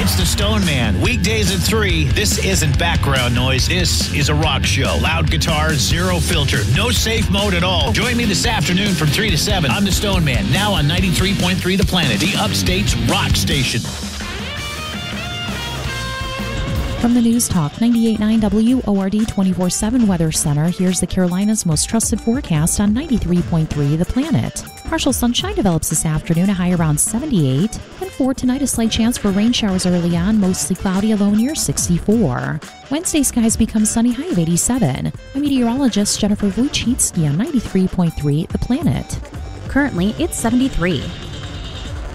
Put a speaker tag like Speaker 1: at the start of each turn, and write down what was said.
Speaker 1: It's the Stone Man. Weekdays at 3. This isn't background noise. This is a rock show. Loud guitars, zero filter, no safe mode at all. Join me this afternoon from 3 to 7. I'm the Stone Man, now on 93.3 The Planet, the Upstate's rock station.
Speaker 2: From the News Talk 98.9 WORD 24/7 Weather Center, here's the Carolinas' most trusted forecast on 93.3 The Planet. Partial sunshine develops this afternoon, a high around 78. And for tonight, a slight chance for rain showers early on, mostly cloudy, a low near 64. Wednesday, skies become sunny, high of 87. I'm meteorologist Jennifer Wojcicki on 93.3 The Planet.
Speaker 3: Currently, it's 73.